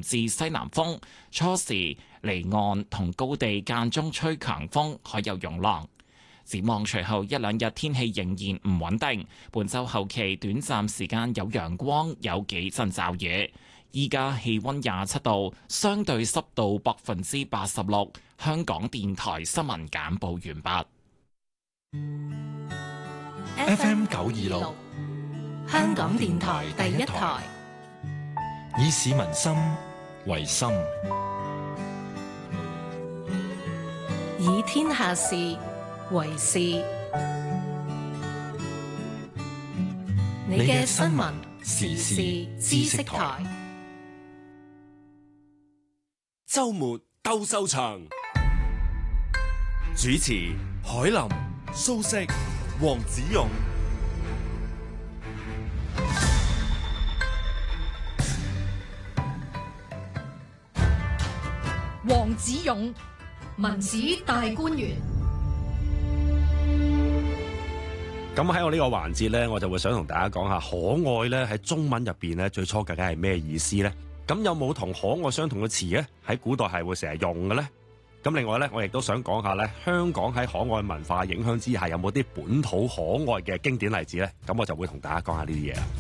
至西南風，初時離岸同高地間中吹強風，海有湧浪。展望隨後一兩日天氣仍然唔穩定，本週後期短暫時間有陽光，有幾陣驟雨。依家氣溫27度，相對濕度86%。香港電台新聞簡報完畢。 FM 926，香港電台第一台，以市民心為心， 以天下事為事。你嘅新聞時事知識台， 周末鬥獸場，主持海林、蘇軾、黃子勇。 黃子勇，文史大觀園。 咁喺我呢個環節呢，我就會想同大家講下可愛呢喺中文入邊呢，最初究竟係咩意思呢？咁有冇同可愛相同嘅詞呢？喺古代係會成日用嘅呢？咁另外呢，我亦都想講下呢，香港喺可愛文化影響之下，有冇啲本土可愛嘅經典例子呢？咁我就會同大家講下呢啲嘢啦。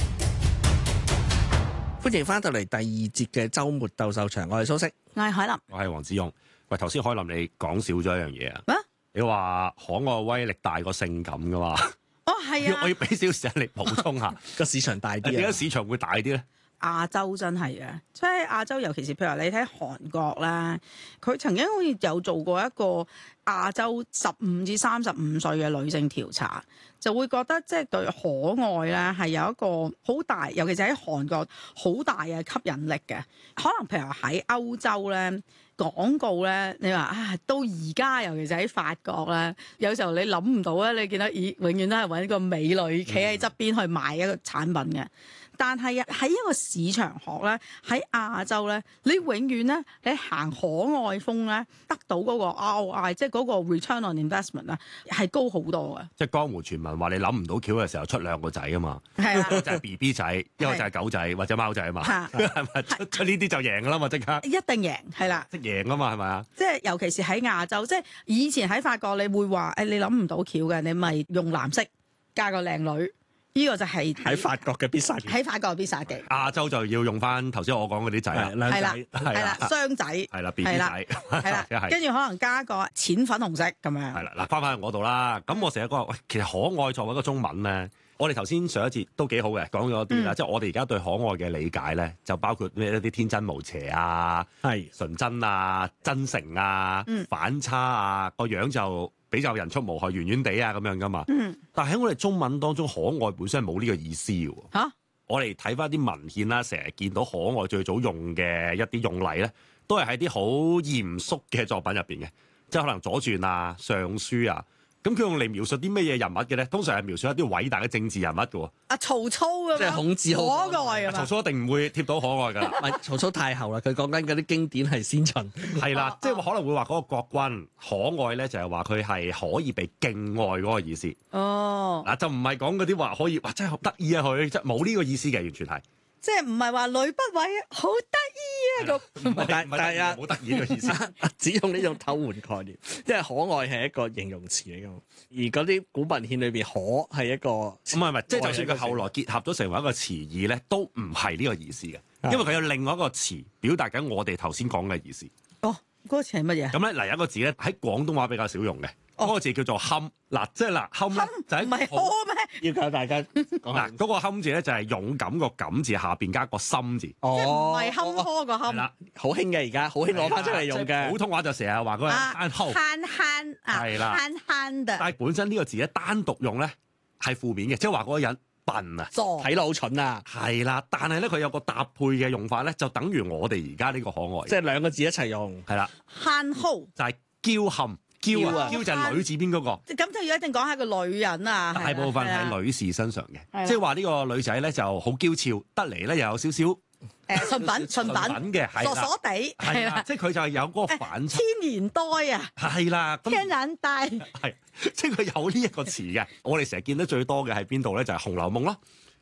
歡迎翻到嚟第二節嘅週末鬥獸場，我係蘇軾， 我係海林， 我係黃子勇。喂，頭先海林你講少咗一樣嘢啊！你話可愛威力大過性感噶嘛？ 哦，係啊！ 我要俾少時間你補充下， 個市場大啲啊！ 點解市場會大啲咧？ 亞洲真係嘅，即係亞洲，尤其是譬如話你睇韓國啦，佢曾經好似有做過一個亞洲15至35歲嘅女性調查，就會覺得即係對可愛咧係有一個好大，尤其是喺韓國好大嘅吸引力嘅。可能譬如話喺歐洲咧。廣告咧，你話啊，到而家尤其是喺法國咧，有時候你諗唔到咧，你見到永遠都係揾一個美女企喺側邊去賣一個產品嘅。但係喺一個市場學咧，喺亞洲咧，你永遠咧，你行可愛風咧，得到嗰個 ROI， 即係嗰個 return on investment 啊，係高好多嘅。 即係江湖傳聞話你諗唔到橋嘅時候出兩個仔啊嘛， 係啊， 一個就係 BB 仔，一個就係狗仔或者貓仔啊嘛，係咪出呢啲就贏㗎啦嘛，即刻一定贏，係啦， 即贏啊嘛，係咪啊？ 即係尤其是喺亞洲，即係以前喺法國，你會話誒，你諗唔到橋嘅，你咪用藍色加個靚女。呢個就係喺法國嘅必殺技， 喺法國嘅必殺技。 亞洲就要用翻頭先我講嗰啲仔啦， 係啦，係啦，雙仔， 係啦 BB 仔， 係啦，跟住可能加個淺粉紅色咁樣。 係啦，嗱翻返去我度啦。咁我成日講喂，其實可愛作為一個中文咧，我哋頭先上一節都幾好嘅，講咗啲啦。即係我哋而家對可愛嘅理解咧，就包括咩一啲天真無邪啊，係純真啊、真誠啊、反差啊，個樣就比較人畜無害、圓圓地啊咁樣噶嘛。但係喺我哋中文當中，可愛本身係冇呢個意思嘅。嚇！我哋睇翻啲文獻啦，成日見到可愛最早用嘅一啲用例咧，都係喺啲好嚴肅嘅作品入邊嘅，即係可能左傳啊、尚書啊。咁佢用嚟描述啲咩嘢人物嘅咧？通常係描述一啲偉大嘅政治人物嘅喎。 阿曹操咁， 即係孔子好可愛啊！ 曹操一定唔會貼到可愛㗎啦。 唔係曹操太后啦，佢講緊嗰啲經典係先秦。 係啦，即係可能會話嗰個國君可愛咧，就係話佢係可以被敬愛嗰個意思。 哦， 嗱就唔係講嗰啲話可以，哇真係好得意啊佢，即係冇呢個意思嘅，完全係。 即係唔係話呂不韋好得意啊咁， 但係啊， 好得意嘅意思， 只用呢種偷換概念，因為可愛係一個形容詞嚟㗎嘛，而嗰啲古文獻裏邊可係一個唔係，即係就算佢後來結合咗成為一個詞義咧，都唔係呢個意思嘅，因為佢有另外一個詞表達緊我哋頭先講嘅意思。 哦，嗰個詞係乜嘢？ 咁咧嗱，有一個字咧喺廣東話比較少用嘅。嗰個字叫做堪，嗱，即係嗱，堪咧就係唔係可咩？ 要教大家嗱，嗰個堪字咧就係勇敢個敢字下邊加個心字， 即係唔係坎坷個坎。 係啦， 好興嘅而家，好興攞翻出嚟用嘅。 普通話就成日話嗰個慳慳， 慳係啦， 慳慳的。 但係本身呢個字咧單獨用咧係負面嘅，即係話嗰個人笨啊， 睇落好蠢啊， 係啦。但係咧佢有個搭配嘅用法咧，就等於我哋而家呢個可愛， 即係兩個字一齊用， 係啦， 慳好就係嬌冚。嬌啊，嬌就係女字邊嗰個， 咁就要一定講係個女人啊。 大部分係女士身上嘅，即係話呢個女仔咧就好嬌俏得嚟咧，又有少少純品嘅， 傻傻地， 係啦，即係佢就係有嗰個反差。 天然呆啊， 係啦， 天然呆， 係即係佢有呢一個詞嘅。我哋成日見得最多嘅係邊度咧？就係《紅樓夢》咯。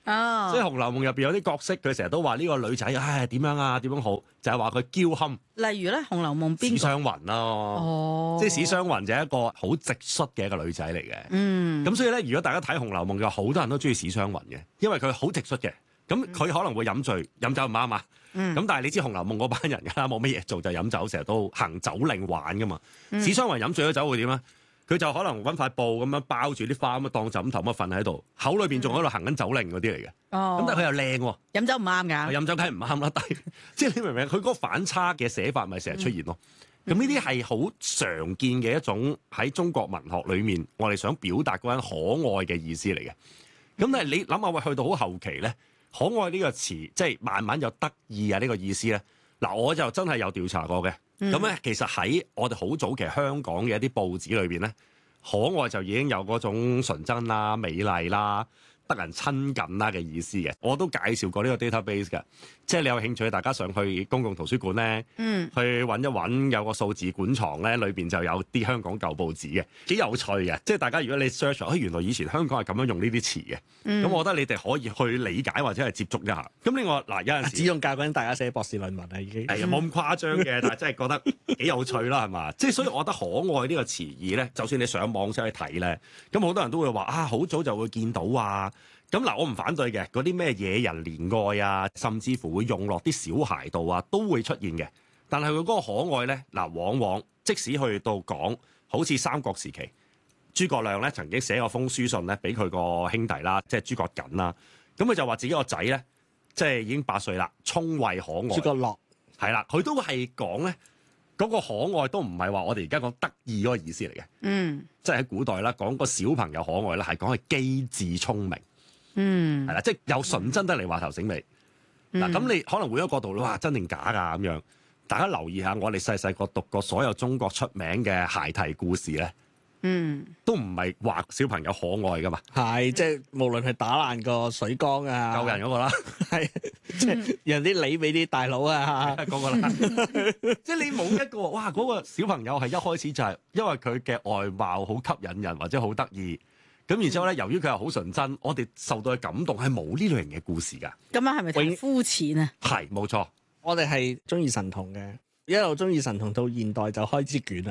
哦， 所以《紅樓夢》入邊有啲角色，佢成日都話呢個女仔，唉點樣啊，點樣好，就係話佢嬌憨。 例如咧，《紅樓夢》邊史湘雲咯， 哦， 即係史湘雲就係一個好直率嘅一個女仔嚟嘅。 嗯， 咁所以咧，如果大家睇《紅樓夢》嘅，好多人都中意史湘雲嘅，因為佢好直率嘅。咁佢可能會飲醉，飲酒唔啱啊。咁但係你知《紅樓夢》嗰班人㗎啦，冇乜嘢做就飲酒，成日都行酒令玩㗎嘛。史湘雲飲醉咗酒會點啊？佢就可能揾塊布咁樣包住啲花咁樣當枕頭咁瞓喺度，口裏邊仲喺度行緊酒令嗰啲嚟嘅。 哦， 咁但係佢又靚喎， 飲酒唔啱㗎。 飲酒梗係唔啱啦，但係即係你明唔明？佢嗰個反差嘅寫法咪成日出現咯。咁呢啲係好常見嘅一種喺中國文學裏面，我哋想表達嗰陣可愛嘅意思嚟嘅。咁但係你諗下，喂，去到好後期咧，可愛呢個詞即係慢慢有得意啊呢個意思咧。嗱，我就真係有調查過嘅。咁咧，其實喺我哋好早期香港嘅一啲報紙裏邊咧，可愛就已經有嗰種純真啦、美麗啦、得人親近啦嘅意思嘅。我都介紹過呢個 database 嘅，即係你有興趣，大家上去公共圖書館咧，去揾一揾，有個數字館藏咧，裏邊就有啲香港舊報紙嘅，幾有趣嘅。即係大家如果你 search，原來以前香港係咁樣用呢啲詞嘅，咁我覺得你哋可以去理解或者係接觸一下。咁另外嗱，有陣時只用教緊大家寫博士論文啦，已經係啊，冇咁誇張嘅，但係真係覺得幾有趣啦，係嘛？即係所以，我覺得可愛呢個詞義咧，就算你上網上去睇咧，咁好多人都會話啊，好早就會見到啊。咁嗱，我唔反對嘅，嗰啲咩野人憐愛啊，甚至乎會用落啲小孩度啊，都會出現嘅。但係佢嗰個可愛咧，嗱，往往即使去到講，好似三國時期，諸葛亮咧曾經寫過封書信咧，俾佢個兄弟啦，即係諸葛瑾啦。咁佢就話自己個仔咧，即係已經8歲啦，聰慧可愛。諸葛樂係啦，佢都係講咧，嗰個可愛都唔係話我哋而家講得意嗰個意思嚟嘅。即係喺古代啦，講個小朋友可愛啦，係講係機智聰明。係啦，即係又純真得嚟話頭醒尾。嗱，咁你可能換一個角度，哇，真定假㗎咁樣？大家留意下，我哋細細個讀過所有中國出名嘅孩提故事咧，都唔係話小朋友可愛㗎嘛。 係，即係無論係打爛個水缸啊， 救人嗰個啦， 係即係讓啲梨俾啲大佬啊， 嗰個啦。即係你冇一個哇，嗰個小朋友係一開始就係因為佢嘅外貌好吸引人或者好得意。咁然之後咧，由於佢係好純真，我哋受到嘅感動係冇呢類型嘅故事㗎。 咁樣係咪太膚淺啊？ 係，冇錯。 我哋係中意神童嘅，一路中意神童到現代就開始捲啦。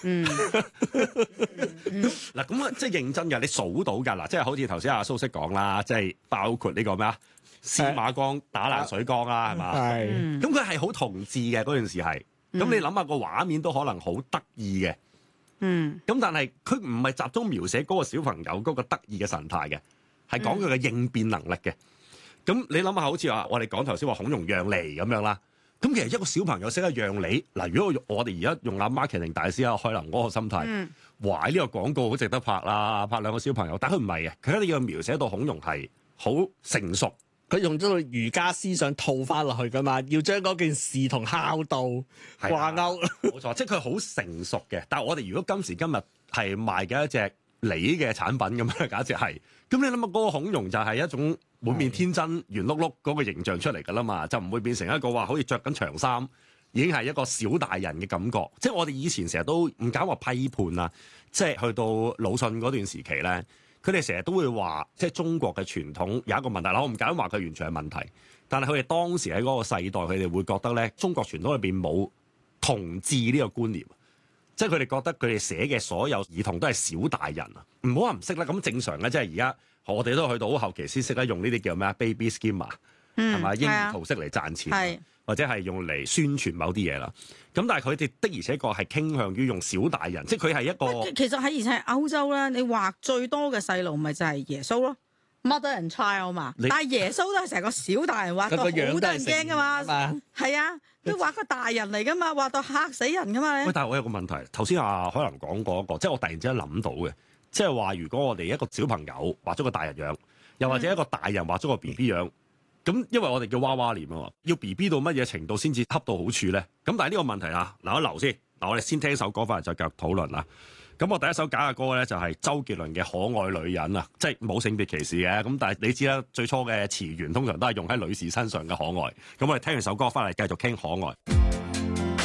嗱，咁啊，即係認真嘅，你數到㗎嗱，即係好似頭先阿蘇軾講啦，即係包括呢個咩啊，司馬光打爛水缸啦，係嘛？ 係。 咁佢係好童稚嘅嗰陣時係，咁你諗下個畫面都可能好得意嘅。咁但係佢唔係集中描寫嗰個小朋友嗰個得意嘅神態嘅，係講佢嘅應變能力嘅。咁你諗下，好似話我哋講頭先話孔融讓梨咁樣啦。咁其實一個小朋友識得讓梨嗱，如果我哋而家用阿 marketing 大師阿海林嗰個心態，哇！呢個廣告好值得拍啦，拍兩個小朋友，但佢唔係嘅，佢一定要描寫到孔融係好成熟。 佢用咗個儒家思想套翻落去噶嘛，要將嗰件事同孝道掛鈎。 冇錯，即係佢好成熟嘅。但係我哋如果今時今日係賣嘅一隻梨嘅產品咁樣，假設係，咁你諗下嗰個孔融就係一種滿面天真、圓碌碌嗰個形象出嚟㗎啦嘛，就唔會變成一個話好似着緊長衫，已經係一個小大人嘅感覺。即係我哋以前成日都唔敢話批判啊，即係去到魯迅嗰段時期咧。佢哋成日都會話，即係中國嘅傳統有一個問題啦。我唔敢話佢完全係問題，但係佢哋當時喺嗰個世代，佢哋會覺得咧，中國傳統裏邊冇童稚呢個觀念，即係佢哋覺得佢哋寫嘅所有兒童都係小大人啊。唔好話唔識啦，咁正常嘅，即係而家我哋都去到好後期先識得用呢啲叫咩啊 baby schema 係咪嬰兒圖式嚟賺錢，或者係用嚟宣傳某啲嘢啦。咁但係佢哋的而且確係傾向於用小大人，即係佢係一個。 其實喺而且係歐洲咧，你畫最多嘅細路咪就係耶穌咯 ，Mother and Child 嘛。但係耶穌都係成個小大人畫到好得人驚噶嘛。係啊，都畫個大人嚟噶嘛，畫到嚇死人噶嘛。 喂，但係我有個問題，頭先阿海林講過一個，即係我突然之間諗到嘅，即係話如果我哋一個小朋友畫咗個大人樣，又或者一個大人畫咗個 BB 樣。咁因為我哋叫娃娃臉啊嘛，要 BB 到乜嘢程度先至恰到好處咧？咁但係呢個問題啊，留一留先。嗱，我哋先聽首歌翻嚟再繼續討論啦。咁我第一首揀嘅歌咧就係周杰倫嘅《可愛女人》啊，即係冇性別歧視嘅。咁但係你知啦，最初嘅詞源通常都係用喺女士身上嘅可愛。咁我哋聽完首歌翻嚟繼續傾可愛。